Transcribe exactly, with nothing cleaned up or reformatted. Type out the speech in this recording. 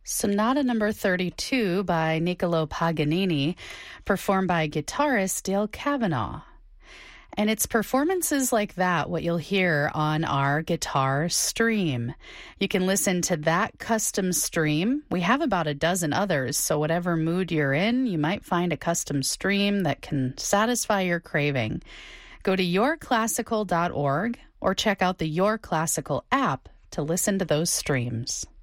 Sonata number thirty-two by Niccolo Paganini, performed by guitarist Dale Kavanaugh. And it's performances like that what you'll hear on our guitar stream. You can listen to that custom stream. We have about a dozen others, so whatever mood you're in, you might find a custom stream that can satisfy your craving. Go to your classical dot org or check out the Your Classical app to listen to those streams.